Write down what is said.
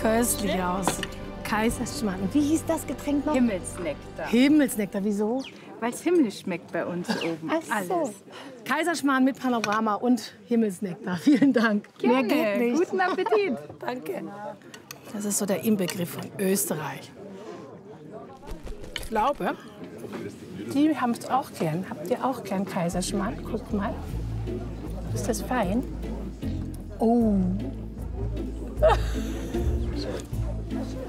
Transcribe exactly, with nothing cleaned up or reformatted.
köstlich aus. Kaiserschmarrn. Und wie hieß das Getränk noch? Himmelsnektar. Himmelsnektar. Wieso? Weil es himmlisch schmeckt bei uns oben. Ach so. Alles. Kaiserschmarrn mit Panorama und Himmelsnektar. Vielen Dank. Gerne. Mehr geht nicht. Guten Appetit. Danke. Das ist so der Inbegriff von Österreich. Ich glaube, die haben es auch gern. Habt ihr auch gern Kaiserschmarrn? Guckt mal. Ist das fein? Oh.